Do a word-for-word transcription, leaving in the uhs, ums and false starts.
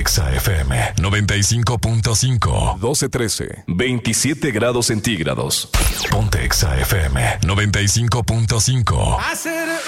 Exa F M noventa y cinco punto cinco. doce trece, veintisiete grados centígrados. Ponte Exa F M noventa y cinco punto cinco. I said